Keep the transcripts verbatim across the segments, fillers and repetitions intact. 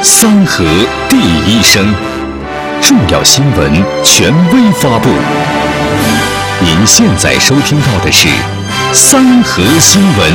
三河第一声，重要新闻权威发布。您现在收听到的是三河新闻。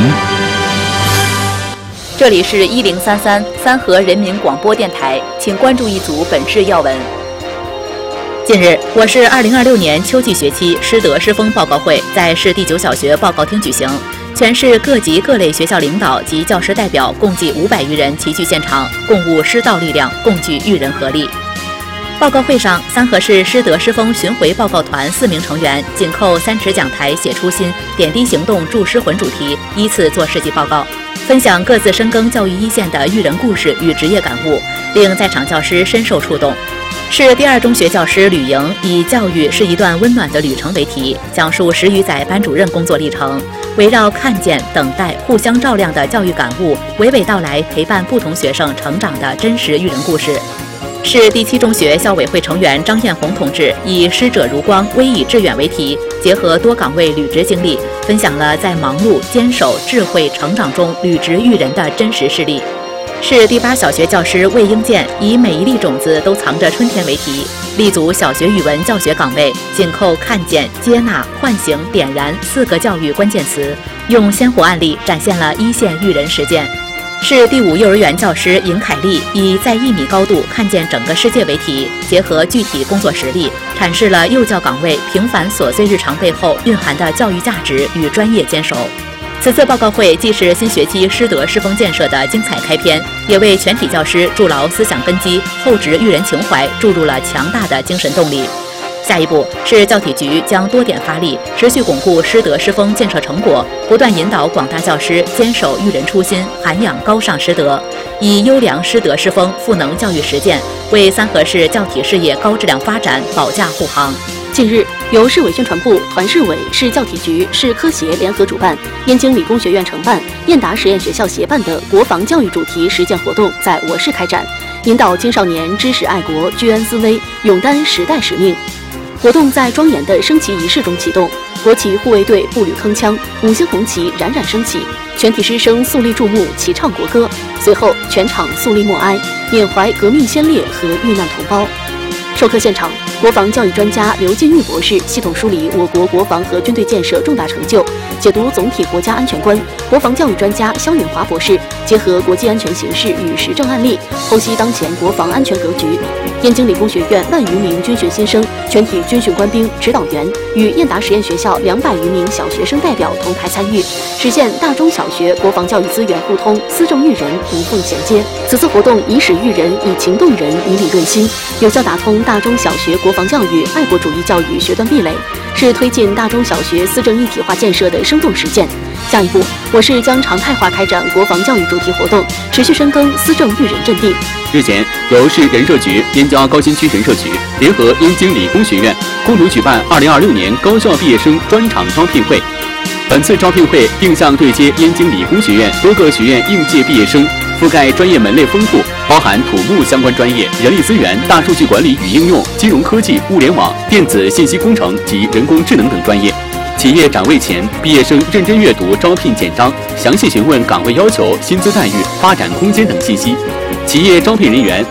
这里是一零三三三河人民广播电台，请关注一组本市要闻。近日，我市二零二六年秋季学期师德师风报告会在市第九小学报告厅举行，全市各级各类学校领导及教师代表共计五百余人齐聚现场，共务师道力量，共聚育人合力。报告会上，三河市师德师风巡回报告团四名成员紧扣三尺讲台写初心，点滴行动助师魂主题，依次做事迹报告，分享各自深耕教育一线的育人故事与职业感悟，令在场教师深受触动。市第二中学教师吕莹以“教育是一段温暖的旅程”为题，讲述十余载班主任工作历程，围绕看见、等待、互相照亮的教育感悟，娓娓道来陪伴不同学生成长的真实育人故事。市第七中学校委会成员张艳红同志以“师者如光，威以致远”为题，结合多岗位履职经历，分享了在忙碌、坚守、智慧、成长中履职育人的真实事例。市第八小学教师魏英健以“每一粒种子都藏着春天”为题，立足小学语文教学岗位，紧扣看见、接纳、唤醒、点燃四个教育关键词，用鲜活案例展现了一线育人实践。市第五幼儿园教师尹凯丽以“在一米高度看见整个世界”为题，结合具体工作实例，阐释了幼教岗位平凡琐碎日常背后蕴含的教育价值与专业坚守。此次报告会既是新学期师德师风建设的精彩开篇，也为全体教师筑牢思想根基、厚植育人情怀注入了强大的精神动力。下一步，市教体局将多点发力，持续巩固师德师风建设成果，不断引导广大教师坚守育人初心，涵养高尚师德，以优良师德师风赋能教育实践，为三河市教体事业高质量发展保驾护航。 近日，由市委宣传部、团市委、市教体局、市科协联合主办，燕京理工学院承办，燕达实验学校协办的国防教育主题实践活动在我市开展，引导青少年知识爱国、居安思危，勇担时代使命。活动在庄严的升旗仪式中启动，国旗护卫队步履铿锵，五星红旗冉冉升起，全体师生肃立注目，齐唱国歌。随后，全场肃立默哀，缅怀革命先烈和遇难同胞。授课现场，国防教育专家刘进玉博士系统梳理我国国防和军队建设重大成就，解读总体国家安全观。国防教育专家肖允华博士结合国际安全形势与实证案例，剖析当前国防安全格局。燕京理工学院万余名军训新生、全体军训官兵、指导员与燕达实验学校两百余名小学生代表同台参与，实现大中小学国防教育资源互通、思政育人无缝衔接。此次活动以史育人，以情动人，以理润心，有效打通大中小学国防教育、爱国主义教育学段壁垒，是推进大中小学思政一体化建设的生动实践。下一步，我市将常态化开展国防教育主题活动，持续深耕思政育人阵地。 日前，由市人社局、燕郊高新区人社局联合燕京理工学院共同举办二零二六年高校毕业生专场招聘会。本次招聘会定向对接燕京理工学院多个学院应届毕业生，覆盖专业门类丰富，包含土木相关专业、人力资源、大数据管理与应用、金融科技、物联网、电子信息工程及人工智能等专业。企业展位前，毕业生认真阅读招聘简章，详细询问岗位要求、薪资待遇、发展空间等信息。企业招聘人员